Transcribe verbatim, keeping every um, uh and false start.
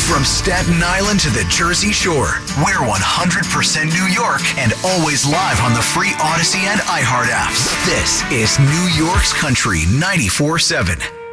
From Staten Island to the Jersey Shore, we're one hundred percent New York and always live on the free Odyssey and iHeart apps. This is New York's Country ninety-four seven.